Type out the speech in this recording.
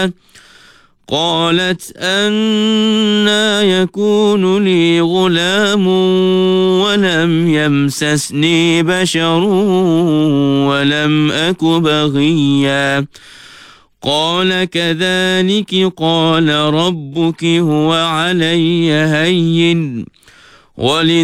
قالت أنى يكون لي غلام ولم يمسسني بشر ولم أك بغيا قال كذلك قال ربك هو علي هين